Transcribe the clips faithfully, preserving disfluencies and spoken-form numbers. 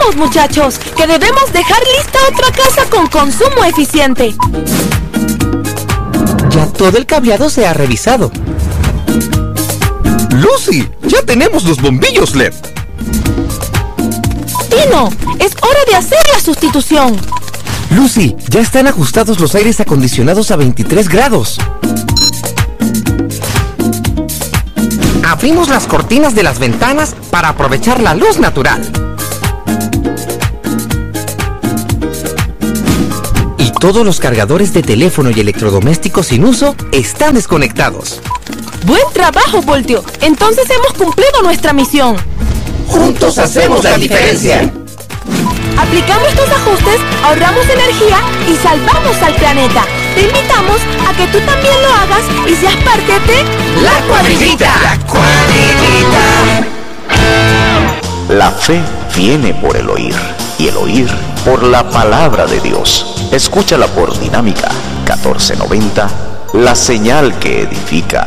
Vamos, muchachos, que debemos dejar lista otra casa con consumo eficiente. Ya todo el cableado se ha revisado. Lucy, ya tenemos los bombillos L E D. Tino, es hora de hacer la sustitución. Lucy, ya están ajustados los aires acondicionados a veintitrés grados. Abrimos las cortinas de las ventanas para aprovechar la luz natural. Y todos los cargadores de teléfono y electrodomésticos sin uso están desconectados. Buen trabajo, Voltio. Entonces hemos cumplido nuestra misión. Juntos hacemos la diferencia. Aplicando estos ajustes, ahorramos energía y salvamos al planeta. Te invitamos a que tú también lo hagas y seas parte de La Cuadrillita. La Cuadrillita. La fe viene por el oír y el oír por la palabra de Dios. Escúchala por Dinámica catorce noventa, la señal que edifica.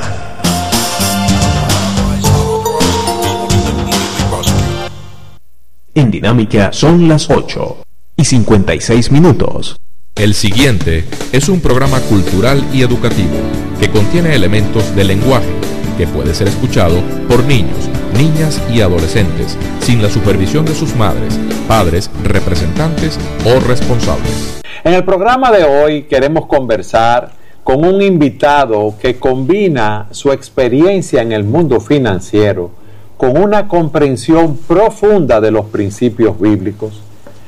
En Dinámica son las ocho y cincuenta y seis minutos. El siguiente es un programa cultural y educativo que contiene elementos de lenguaje que puede ser escuchado por niños, niñas y adolescentes sin la supervisión de sus madres, padres, representantes o responsables. En el programa de hoy queremos conversar con un invitado que combina su experiencia en el mundo financiero con una comprensión profunda de los principios bíblicos.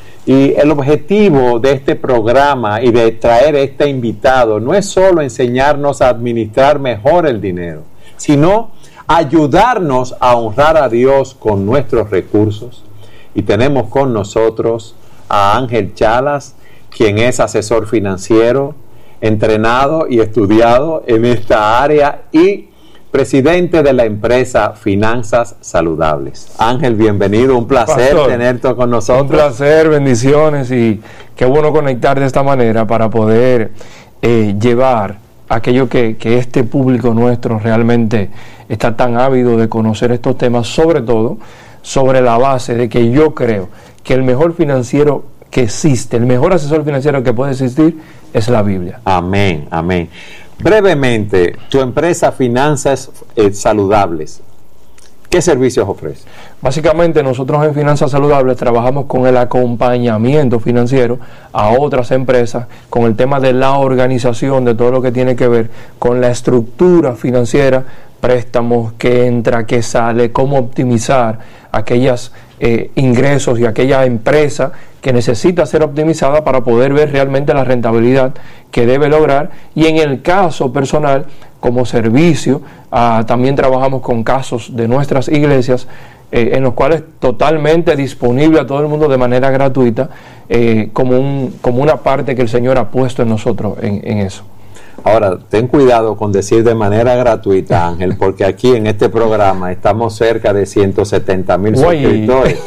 Y el objetivo de este programa y de traer a este invitado no es solo enseñarnos a administrar mejor el dinero, sino ayudarnos a honrar a Dios con nuestros recursos. Y tenemos con nosotros a Ángel Chalas, quien es asesor financiero, entrenado y estudiado en esta área y presidente de la empresa Finanzas Saludables. Ángel, bienvenido, un placer Pastor, tenerte con nosotros. Un placer, bendiciones y qué bueno conectar de esta manera para poder eh, llevar aquello que, que este público nuestro realmente está tan ávido de conocer estos temas, sobre todo sobre la base de que yo creo que el mejor financiero que existe, el mejor asesor financiero que puede existir es la Biblia. Amén, amén. Brevemente, tu empresa Finanzas eh, Saludables, ¿qué servicios ofrece? Básicamente nosotros en Finanzas Saludables trabajamos con el acompañamiento financiero a otras empresas, con el tema de la organización de todo lo que tiene que ver con la estructura financiera, préstamos, qué entra, qué sale, cómo optimizar aquellos eh, ingresos y aquella empresa que necesita ser optimizada para poder ver realmente la rentabilidad que debe lograr. Y en el caso personal, como servicio, ah, también trabajamos con casos de nuestras iglesias eh, en los cuales totalmente disponible a todo el mundo de manera gratuita, eh, como, un, como una parte que el Señor ha puesto en nosotros en, en eso. Ahora, ten cuidado con decir de manera gratuita, Ángel, porque aquí en este programa estamos cerca de ciento setenta mil suscriptores.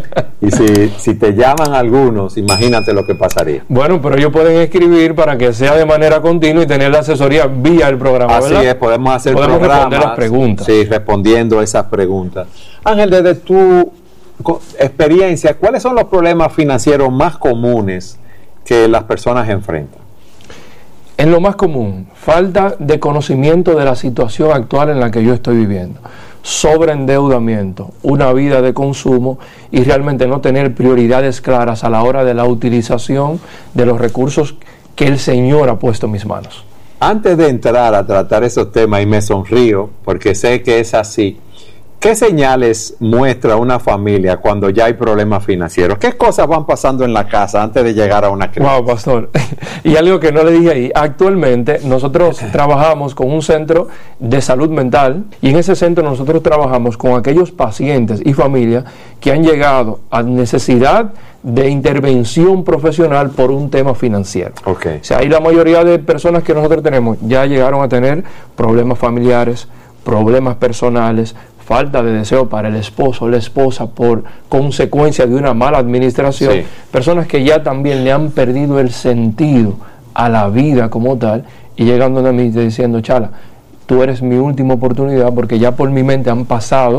Y si, si te llaman algunos, imagínate lo que pasaría. Bueno, pero ellos pueden escribir para que sea de manera continua y tener la asesoría vía el programa, Así ¿verdad? es, podemos hacer podemos programas, responder las preguntas. Sí, respondiendo esas preguntas. Ángel, desde tu experiencia, ¿cuáles son los problemas financieros más comunes que las personas enfrentan? En lo más común, falta de conocimiento de la situación actual en la que yo estoy viviendo, sobreendeudamiento, una vida de consumo y realmente no tener prioridades claras a la hora de la utilización de los recursos que el Señor ha puesto en mis manos. Antes de entrar a tratar esos temas, y me sonrío porque sé que es así, ¿qué señales muestra una familia cuando ya hay problemas financieros? ¿Qué cosas van pasando en la casa antes de llegar a una crisis? Wow, pastor. Y algo que no le dije ahí, actualmente nosotros trabajamos con un centro de salud mental y en ese centro nosotros trabajamos con aquellos pacientes y familias que han llegado a necesidad de intervención profesional por un tema financiero. Okay. O sea, ahí la mayoría de personas que nosotros tenemos ya llegaron a tener problemas familiares, problemas personales, falta de deseo para el esposo o la esposa por consecuencia de una mala administración, sí. Personas que ya también le han perdido el sentido a la vida como tal y llegando a mí diciendo, Chala, tú eres mi última oportunidad porque ya por mi mente han pasado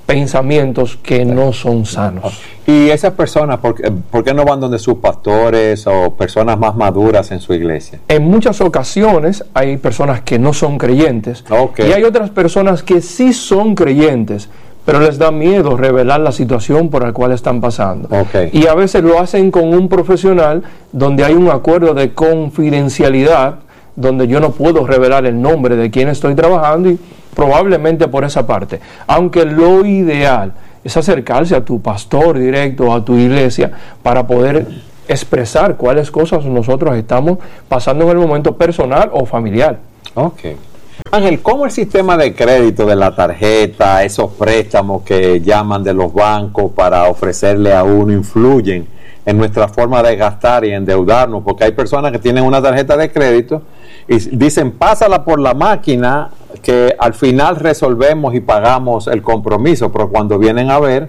pensamientos que no son sanos. Y esas personas, ¿por qué, por qué no van donde sus pastores o personas más maduras en su iglesia? En muchas ocasiones hay personas que no son creyentes, okay. y hay otras personas que sí son creyentes, pero les da miedo revelar la situación por la cual están pasando. Okay. Y a veces lo hacen con un profesional donde hay un acuerdo de confidencialidad, donde yo no puedo revelar el nombre de quien estoy trabajando, y probablemente por esa parte. Aunque lo ideal es acercarse a tu pastor directo, a tu iglesia, para poder expresar cuáles cosas nosotros estamos pasando en el momento personal o familiar. Ok. Ángel, ¿cómo el sistema de crédito de la tarjeta, esos préstamos que llaman de los bancos para ofrecerle a uno, influyen en nuestra forma de gastar y endeudarnos? Porque hay personas que tienen una tarjeta de crédito y dicen, pásala por la máquina, que al final resolvemos y pagamos el compromiso, pero cuando vienen a ver,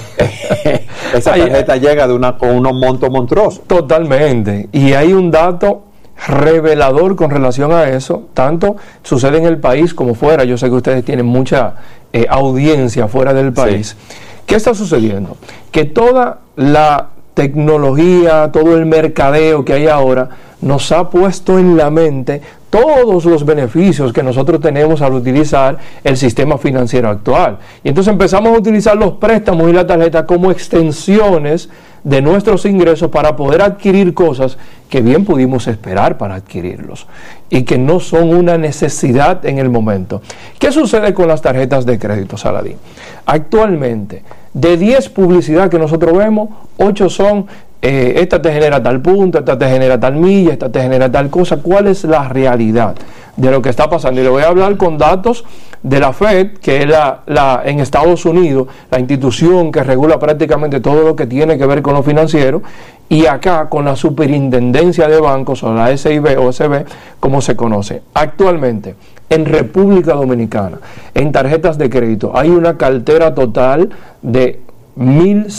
esa tarjeta Ay, llega de una con unos montos monstruosos. Totalmente. Y hay un dato revelador con relación a eso, tanto sucede en el país como fuera. Yo sé que ustedes tienen mucha eh, audiencia fuera del país. Sí. ¿Qué está sucediendo? Que toda la tecnología, todo el mercadeo que hay ahora nos ha puesto en la mente todos los beneficios que nosotros tenemos al utilizar el sistema financiero actual. Y entonces empezamos a utilizar los préstamos y la tarjeta como extensiones de nuestros ingresos para poder adquirir cosas que bien pudimos esperar para adquirirlos y que no son una necesidad en el momento. ¿Qué sucede con las tarjetas de crédito, Saladín? Actualmente, de diez publicidades que nosotros vemos, ocho son eh, esta te genera tal punto, esta te genera tal milla, esta te genera tal cosa. ¿Cuál es la realidad de lo que está pasando? Y le voy a hablar con datos de la Fed, que es la, la en Estados Unidos, la institución que regula prácticamente todo lo que tiene que ver con lo financiero, y acá con la Superintendencia de Bancos, o la S I B o S B, como se conoce. Actualmente, en República Dominicana, en tarjetas de crédito, hay una cartera total de mil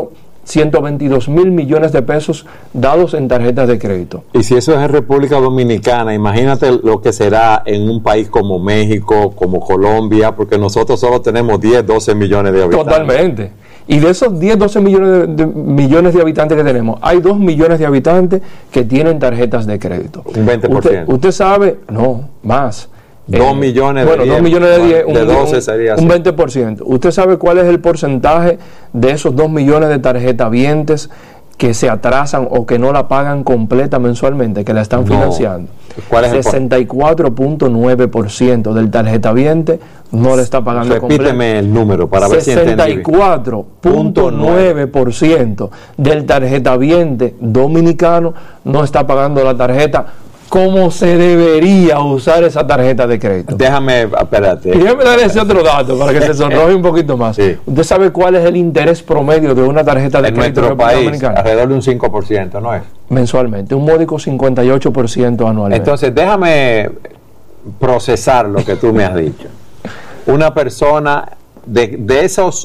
ciento veintidós mil millones de pesos dados en tarjetas de crédito. Y si eso es en República Dominicana, imagínate lo que será en un país como México, como Colombia, porque nosotros solo tenemos diez, doce millones de habitantes. Totalmente. Y de esos diez, doce millones de, de, millones de habitantes que tenemos, hay dos millones de habitantes que tienen tarjetas de crédito. Un veinte por ciento. Usted, usted sabe, no, más. dos millones bueno, de diez. dos millones de diez, de doce sería así. Un veinte por ciento. ¿Usted sabe cuál es el porcentaje de esos dos millones de tarjetavientes que se atrasan o que no la pagan completa mensualmente, que la están no. financiando? ¿Cuál es el sesenta y cuatro punto nueve por ciento del tarjetaviente no le está pagando completa. Repíteme el número para ver si entendí. sesenta y cuatro punto nueve por ciento del tarjetaviente dominicano no está pagando la tarjeta como se debería usar esa tarjeta de crédito. Déjame, espérate. Y déjame dar ese otro dato para que se sonroje un poquito más. Sí. ¿Usted sabe cuál es el interés promedio de una tarjeta de en crédito nuestro país? Dominicana? Alrededor de un cinco por ciento, ¿no es? Mensualmente, un módico cincuenta y ocho por ciento anualmente. Entonces, déjame procesar lo que tú me has dicho. Una persona, de, de esos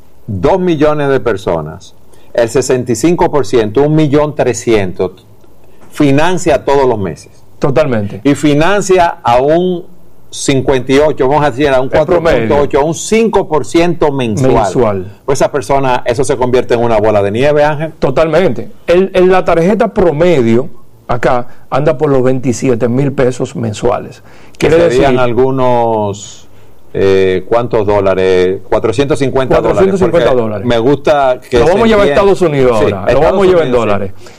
dos millones de personas, el sesenta y cinco por ciento, un millón trescientos, financia todos los meses. Totalmente. Y financia a un cincuenta y ocho, vamos a decir a un cuatro punto ocho, a un cinco por ciento mensual. Mensual. Pues esa persona, eso se convierte en una bola de nieve, Ángel. Totalmente. El, en la tarjeta promedio, acá, anda por los veintisiete mil pesos mensuales. Que serían decir, algunos... Eh, ¿cuántos dólares? cuatrocientos cincuenta dólares. cuatrocientos cincuenta dólares. Me gusta que lo vamos a llevar a Estados Unidos sí, ahora. Estados lo vamos a llevar en Unidos, dólares. Sí.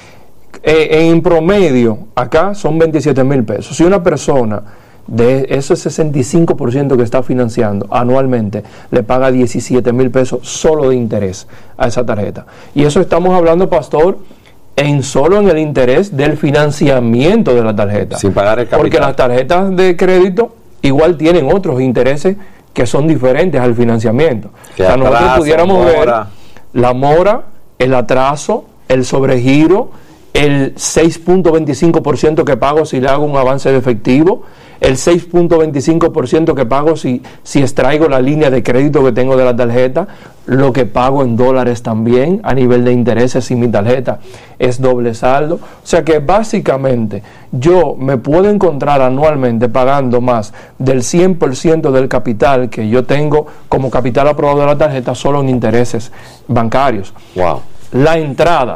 Eh, en promedio, acá son veintisiete mil pesos. Si una persona de ese sesenta y cinco por ciento que está financiando anualmente le paga diecisiete mil pesos solo de interés a esa tarjeta. Y eso estamos hablando, pastor, en solo en el interés del financiamiento de la tarjeta. Sin pagar el capital. Porque las tarjetas de crédito igual tienen otros intereses que son diferentes al financiamiento. Que o sea, atraso, nosotros pudiéramos mora. ver la mora, el atraso, el sobregiro el seis punto veinticinco por ciento que pago si le hago un avance de efectivo, el seis punto veinticinco por ciento que pago si, si extraigo la línea de crédito que tengo de la tarjeta, lo que pago en dólares también a nivel de intereses si mi tarjeta es doble saldo. O sea que básicamente yo me puedo encontrar anualmente pagando más del cien por ciento del capital que yo tengo como capital aprobado de la tarjeta solo en intereses bancarios. Wow. La entrada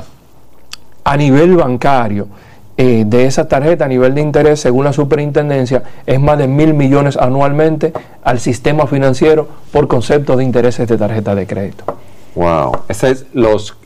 a nivel bancario eh, de esa tarjeta a nivel de interés, según la superintendencia, es más de mil millones anualmente al sistema financiero por concepto de intereses de tarjeta de crédito. Wow. Ese es los,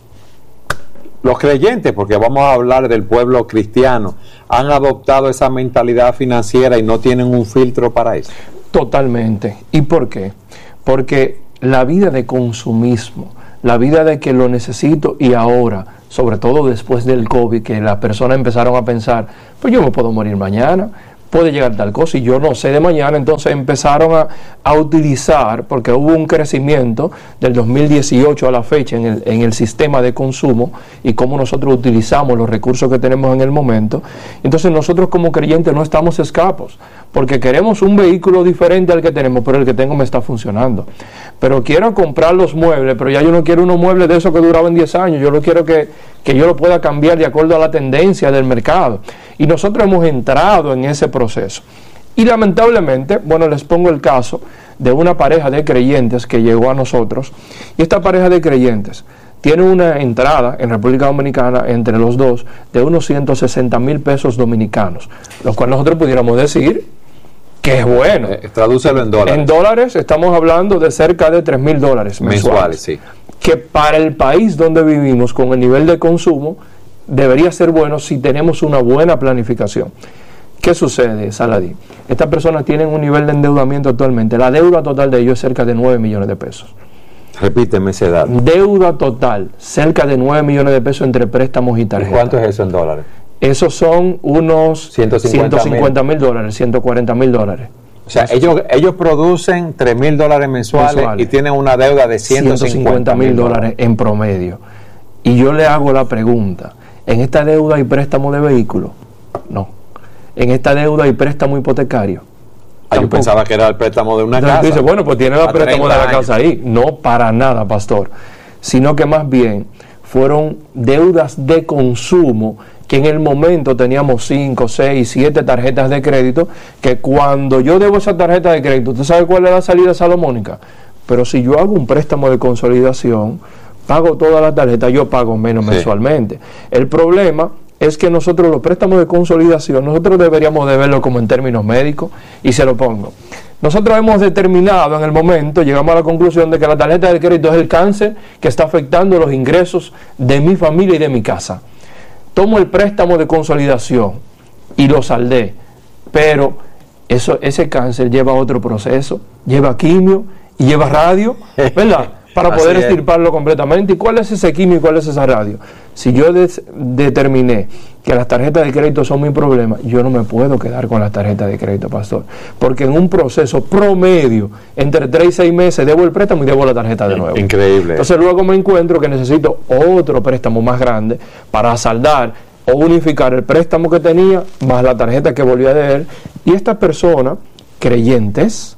los creyentes, porque vamos a hablar del pueblo cristiano, han adoptado esa mentalidad financiera y no tienen un filtro para eso. Totalmente. ¿Y por qué? Porque la vida de consumismo, la vida de que lo necesito y ahora, sobre todo después del COVID, que las personas empezaron a pensar, pues yo me puedo morir mañana, puede llegar tal cosa y yo no sé de mañana, entonces empezaron a, a utilizar, porque hubo un crecimiento del dos mil dieciocho a la fecha en el, en el sistema de consumo y cómo nosotros utilizamos los recursos que tenemos en el momento. Entonces nosotros como creyentes no estamos escapos, porque queremos un vehículo diferente al que tenemos, pero el que tengo me está funcionando. Pero quiero comprar los muebles, pero ya yo no quiero unos muebles de esos que duraban diez años, yo lo quiero que, que yo lo pueda cambiar de acuerdo a la tendencia del mercado. Y nosotros hemos entrado en ese proceso. Y lamentablemente, bueno, les pongo el caso de una pareja de creyentes que llegó a nosotros, y esta pareja de creyentes tiene una entrada en República Dominicana entre los dos de unos ciento sesenta mil pesos dominicanos, lo cual nosotros pudiéramos decir que es bueno. Eh, tradúcelo en dólares. En dólares estamos hablando de cerca de tres mil dólares mensuales, mensuales, sí. Que para el país donde vivimos, con el nivel de consumo, debería ser bueno si tenemos una buena planificación. ¿Qué sucede, Saladí? Estas personas tienen un nivel de endeudamiento actualmente. La deuda total de ellos es cerca de nueve millones de pesos. Repíteme esa edad. Deuda total, cerca de nueve millones de pesos entre préstamos y tarjetas. ¿Y cuánto es eso en dólares? Esos son unos ciento cincuenta mil dólares, ciento cuarenta mil dólares. O sea, ellos, ellos producen tres mil dólares mensuales, mensuales y tienen una deuda de ciento cincuenta mil dólares en promedio. Y yo le hago la pregunta, ¿en esta deuda hay préstamo de vehículo? No. ¿En esta deuda hay préstamo hipotecario? Ah, yo pensaba que era el préstamo de una Entonces, casa. Dice, bueno, pues tiene el préstamo de la años. casa ahí. No, para nada, pastor. Sino que más bien fueron deudas de consumo que en el momento teníamos cinco, seis, siete tarjetas de crédito, que cuando yo debo esa tarjeta de crédito, ¿usted sabe cuál es la salida salomónica? Pero si yo hago un préstamo de consolidación, pago toda la tarjeta, yo pago menos sí. mensualmente. El problema es que nosotros los préstamos de consolidación, nosotros deberíamos de verlo como en términos médicos, y se lo pongo. Nosotros hemos determinado en el momento, llegamos a la conclusión de que la tarjeta de crédito es el cáncer que está afectando los ingresos de mi familia y de mi casa. Tomo el préstamo de consolidación y lo saldé, pero eso, ese cáncer lleva otro proceso, lleva quimio y lleva radio, ¿verdad? Para poder extirparlo completamente. ¿Y cuál es ese quimio y cuál es esa radio? Si yo des, determiné que las tarjetas de crédito son mi problema, yo no me puedo quedar con las tarjetas de crédito, pastor, porque en un proceso promedio entre tres y seis meses debo el préstamo y debo la tarjeta de nuevo. Increíble. Entonces luego me encuentro que necesito otro préstamo más grande para saldar o unificar el préstamo que tenía más la tarjeta que volvía a deber, y estas personas creyentes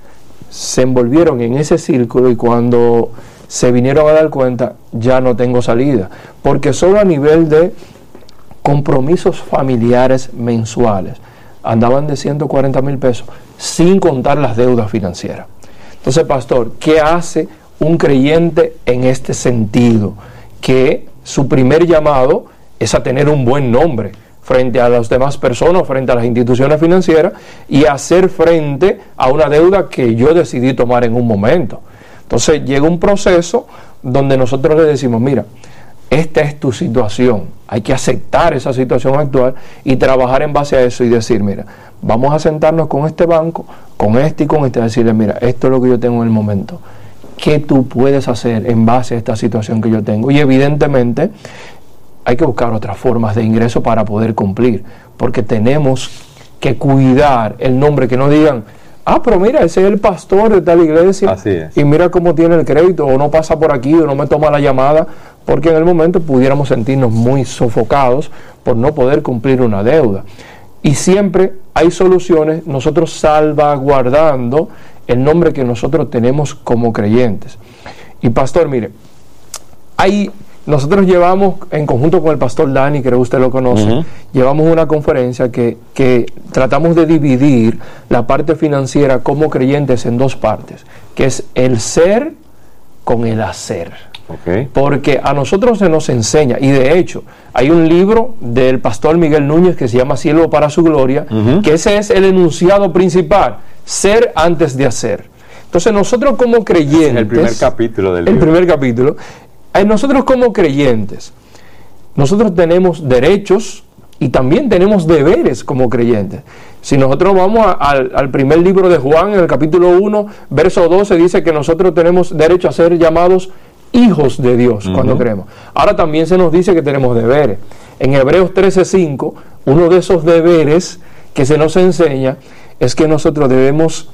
se envolvieron en ese círculo, y cuando se vinieron a dar cuenta, ya no tengo salida, porque solo a nivel de compromisos familiares mensuales andaban de ciento cuarenta mil pesos, sin contar las deudas financieras. Entonces, pastor, ¿qué hace un creyente en este sentido? Que su primer llamado es a tener un buen nombre frente a las demás personas, frente a las instituciones financieras, y hacer frente a una deuda que yo decidí tomar en un momento. Entonces llega un proceso donde nosotros le decimos, mira, esta es tu situación, hay que aceptar esa situación actual y trabajar en base a eso y decir, mira, vamos a sentarnos con este banco, con este y con este, y decirle, mira, esto es lo que yo tengo en el momento, ¿qué tú puedes hacer en base a esta situación que yo tengo? Y evidentemente hay que buscar otras formas de ingreso para poder cumplir, porque tenemos que cuidar el nombre, que no digan, ah, pero mira, ese es el pastor de tal iglesia, así es, y mira cómo tiene el crédito, o no pasa por aquí, o no me toma la llamada, porque en el momento pudiéramos sentirnos muy sofocados por no poder cumplir una deuda. Y siempre hay soluciones, nosotros salvaguardando el nombre que nosotros tenemos como creyentes. Y pastor, mire, hay, nosotros llevamos, en conjunto con el pastor Dani, creo que usted lo conoce, uh-huh. llevamos una conferencia que, que tratamos de dividir la parte financiera como creyentes en dos partes, que es el ser con el hacer. Okay. Porque a nosotros se nos enseña, y de hecho hay un libro del pastor Miguel Núñez que se llama Siervo para su gloria, uh-huh. que ese es el enunciado principal, ser antes de hacer. Entonces nosotros como creyentes, es el primer capítulo del el libro. primer capítulo, nosotros como creyentes, nosotros tenemos derechos y también tenemos deberes como creyentes. Si nosotros vamos a, al, al primer libro de Juan, en el capítulo uno, verso doce, dice que nosotros tenemos derecho a ser llamados hijos de Dios, uh-huh. cuando creemos. Ahora también se nos dice que tenemos deberes. En Hebreos trece cinco, uno de esos deberes que se nos enseña es que nosotros debemos